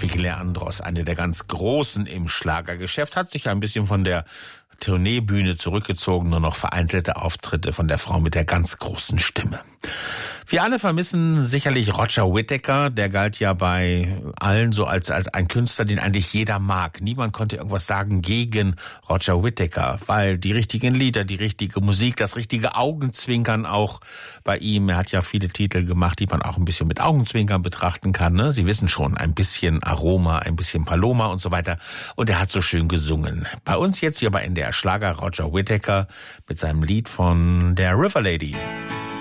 Vicky Leandros, eine der ganz Großen im Schlagergeschäft, hat sich ein bisschen von der Tourneebühne zurückgezogen, nur noch vereinzelte Auftritte von der Frau mit der ganz großen Stimme. Wir alle vermissen sicherlich Roger Whittaker, der galt ja bei allen so als ein Künstler, den eigentlich jeder mag. Niemand konnte irgendwas sagen gegen Roger Whittaker, weil die richtigen Lieder, die richtige Musik, das richtige Augenzwinkern auch bei ihm. Er hat ja viele Titel gemacht, die man auch ein bisschen mit Augenzwinkern betrachten kann. Ne? Sie wissen schon, ein bisschen Aroma, ein bisschen Paloma und so weiter. Und er hat so schön gesungen. Bei uns jetzt hier bei NDR Schlager Roger Whittaker mit seinem Lied von der River Lady.